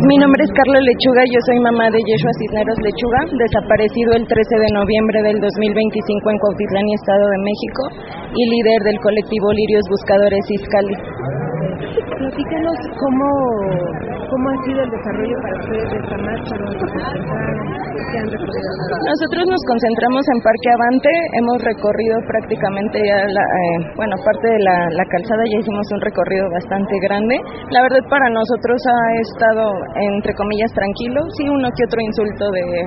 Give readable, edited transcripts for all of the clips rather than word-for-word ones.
mi nombre es Carla Lechuga, yo soy mamá de Yeshua Cisneros Lechuga, desaparecido el 13 de noviembre del 2025 en Cuautitlán, Estado de México, y líder del colectivo Lirios Buscadores Izcalli. Platícanos cómo ha sido el desarrollo para ustedes de esta marcha, ¿qué han recorrido? Nosotros nos concentramos en Parque Avante, hemos recorrido prácticamente ya parte de la calzada, ya hicimos un recorrido bastante grande. La verdad para nosotros ha estado, entre comillas, tranquilo, sí uno que otro insulto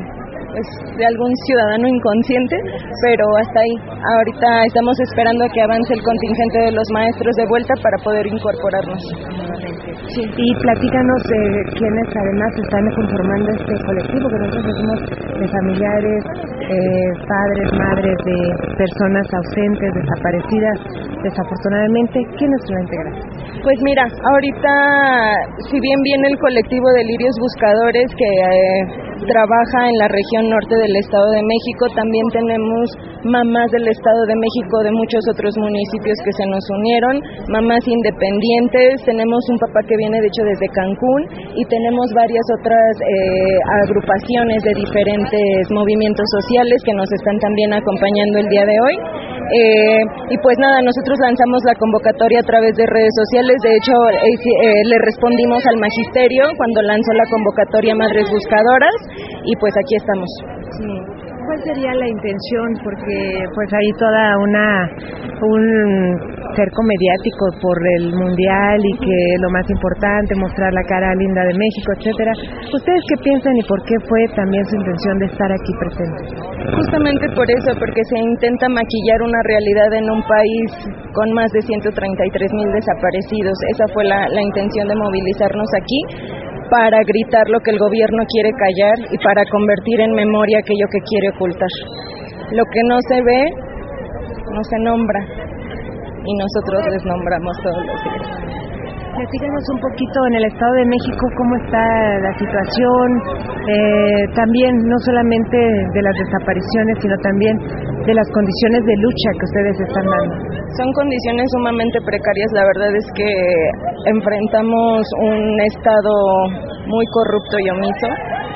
de algún ciudadano inconsciente, pero hasta ahí. Ahorita estamos esperando a que avance el contingente de los maestros de vuelta para poder incorporarnos. Sí. Y platícanos de quienes además están conformando este colectivo, que nosotros decimos de familiares, padres, madres de personas ausentes, desaparecidas, desafortunadamente. ¿Quiénes lo integran? Pues mira, ahorita, si bien viene el colectivo de Lirios Buscadores que trabaja en la región norte del Estado de México, también tenemos mamás del Estado de México de muchos otros municipios que se nos unieron, mamás independientes, tenemos un papá que viene de hecho desde Cancún y tenemos varias otras agrupaciones de diferentes movimientos sociales que nos están también acompañando el día de hoy. Y pues nada, nosotros lanzamos la convocatoria a través de redes sociales, de hecho le respondimos al magisterio cuando lanzó la convocatoria Madres Buscadoras y pues aquí estamos. Sí. ¿Cuál sería la intención? Porque pues hay toda un cerco mediático por el mundial y que lo más importante, mostrar la cara linda de México, etcétera. ¿Ustedes qué piensan y por qué fue también su intención de estar aquí presentes? Justamente por eso, porque se intenta maquillar una realidad en un país con más de 133,000 desaparecidos. Esa fue la intención de movilizarnos aquí, para gritar lo que el gobierno quiere callar y para convertir en memoria aquello que quiere ocultar. Lo que no se ve, no se nombra, y nosotros les nombramos todos los días. Platícanos un poquito en el Estado de México cómo está la situación, también no solamente de las desapariciones, sino también de las condiciones de lucha que ustedes están dando. Son condiciones sumamente precarias, la verdad es que enfrentamos un Estado muy corrupto y omiso.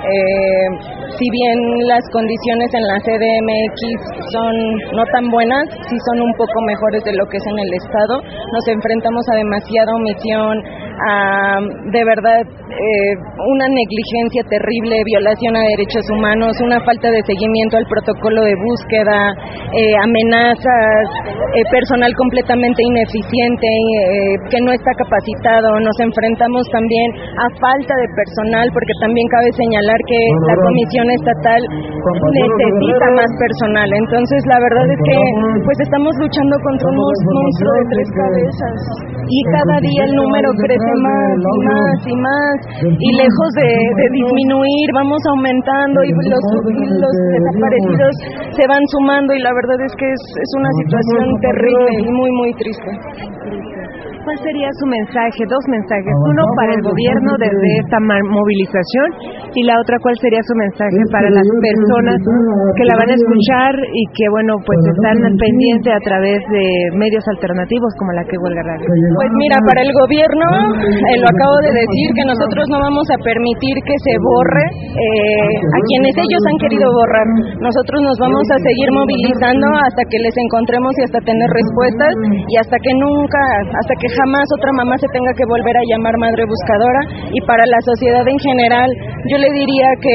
Si bien las condiciones en la CDMX son no tan buenas, sí son un poco mejores de lo que es en el Estado. Nos enfrentamos a demasiada omisión, a de verdad una negligencia terrible, violación a derechos humanos, una falta de seguimiento al protocolo de búsqueda, amenazas, personal completamente ineficiente, que no está capacitado. Nos enfrentamos también a falta de personal, porque también cabe señalar que la Comisión Estatal necesita más personal. Entonces la verdad es que pues estamos luchando contra un monstruo de 3 cabezas y cada día el número crece más y más y más, y lejos de disminuir vamos aumentando y los desaparecidos se van sumando, y la verdad es que es una situación terrible y muy muy triste. ¿Cuál sería su mensaje? 2 mensajes, uno para el gobierno desde esta movilización y la otra, ¿cuál sería su mensaje para las personas que la van a escuchar y que bueno, pues están al pendiente a través de medios alternativos como la que huelga radio? Pues mira, para el gobierno, lo acabo de decir, que nosotros no vamos a permitir que se borre a quienes ellos han querido borrar. Nosotros nos vamos a seguir movilizando hasta que les encontremos y hasta tener respuestas, y hasta que jamás otra mamá se tenga que volver a llamar madre buscadora. Y para la sociedad en general, yo le diría que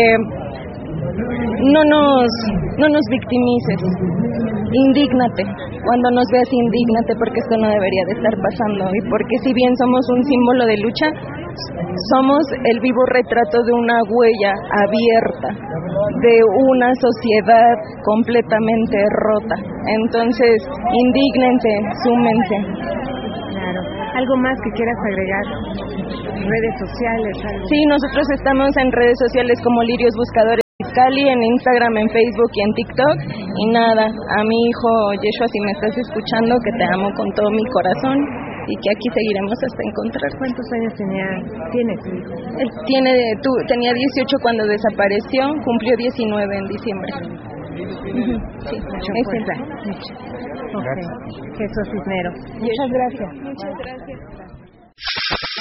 no nos victimices, indígnate. Cuando nos veas, indígnate, porque esto no debería de estar pasando, y porque si bien somos un símbolo de lucha, somos el vivo retrato de una huella abierta de una sociedad completamente rota. Entonces, indígnense, súmense. ¿Algo más que quieras agregar? ¿Redes sociales? ¿Algo? Sí, nosotros estamos en redes sociales como Lirios Buscadores Izcalli, en Instagram, en Facebook y en TikTok. Y nada, a mi hijo Yeshua, si me estás escuchando, que te amo con todo mi corazón y que aquí seguiremos hasta encontrar. ¿Cuántos años tiene tu hijo? Él tenía 18 cuando desapareció, cumplió 19 en diciembre. Sí, Okay. Jesús Cisneros. Muchas gracias. Muchas gracias.